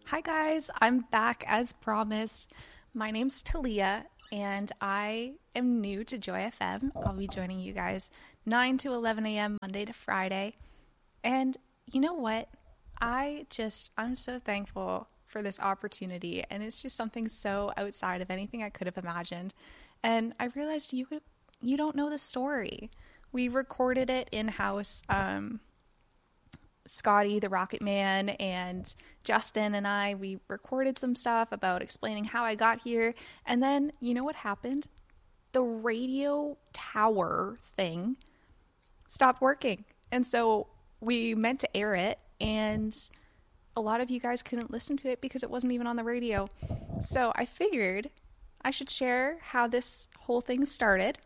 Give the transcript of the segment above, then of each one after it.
Hi guys, I'm back as promised. My name's Talia and I am new to Joy FM. I'll be joining you guys 9 to 11 a.m. Monday to Friday. And you know what? I'm so thankful for this opportunity, and it's just something so outside of anything I could have imagined. And I realized you don't know the story. We recorded it in-house. Scotty, the Rocket Man, and Justin and we recorded some stuff about explaining how I got here. And then, you know what happened? The radio tower thing stopped working. And so we meant to air it, and a lot of you guys couldn't listen to it because it wasn't even on the radio. So I figured I should share how this whole thing started.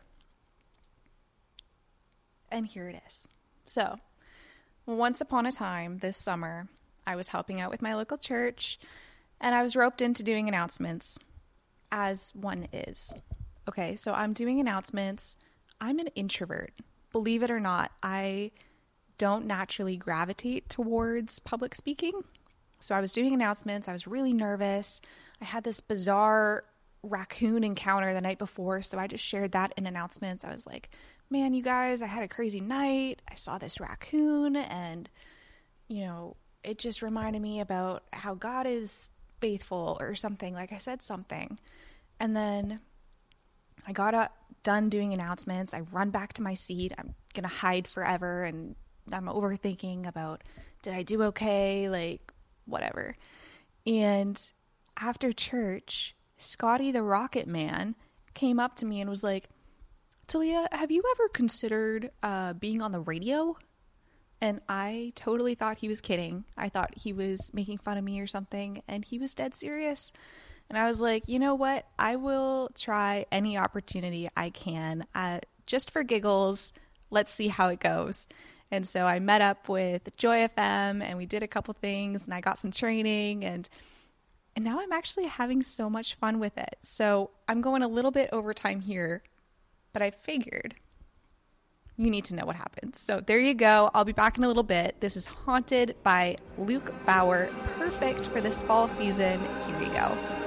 And here it is. So, once upon a time this summer, I was helping out with my local church, and I was roped into doing announcements, as one is. Okay, so I'm doing announcements. I'm an introvert. Believe it or not, I don't naturally gravitate towards public speaking. So I was doing announcements. I was really nervous. I had this bizarre raccoon encounter the night before, so I just shared that in announcements. I was like, man, you guys, I had a crazy night. I saw this raccoon, and, it just reminded me about how God is faithful or something. Like, I said something. And then I got up, done doing announcements. I run back to my seat. I'm going to hide forever, and I'm overthinking about, did I do okay? Like, whatever. And after church, Scotty the Rocket Man came up to me and was like, Talia, have you ever considered being on the radio? And I totally thought he was kidding. I thought he was making fun of me or something, and he was dead serious. And I was like, you know what? I will try any opportunity I can. Just for giggles, let's see how it goes. And so I met up with Joy FM, and we did a couple things, and I got some training, and now I'm actually having so much fun with it. So I'm going a little bit over time here, but I figured you need to know what happens. So there you go. I'll be back in a little bit. This is Haunted by Luke Bauer. Perfect for this fall season. Here we go.